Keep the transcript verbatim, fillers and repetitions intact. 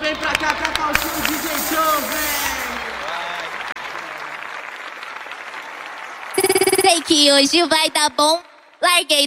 vem pra cá, catar o show, D J Show, vem! Sei que hoje vai dar bom. Larguei